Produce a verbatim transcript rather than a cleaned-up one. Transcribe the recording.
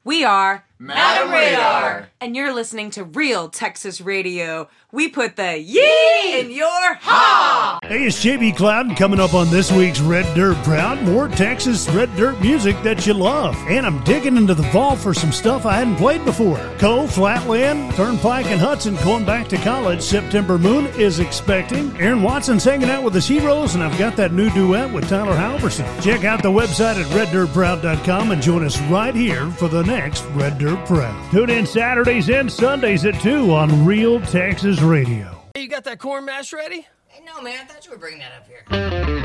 We are Madam Radar. And you're listening to Real Texas Radio. We put the yee in your ha! Hey, it's J B Cloud coming up on this week's Red Dirt Proud. More Texas Red Dirt music that you love. And I'm digging into the vault for some stuff I hadn't played before. Cove, Flatland, Turnpike, and Hudson going back to college. September Moon is expecting. Aaron Watson's hanging out with his heroes, and I've got that new duet with Tyler Halverson. Check out the website at red dirt proud dot com and join us right here for the next Red Dirt Proud. Tune in Saturdays and Sundays at two on Real Texas Radio. Hey, you got that corn mash ready? Hey, no, man, I thought you were bringing that up here.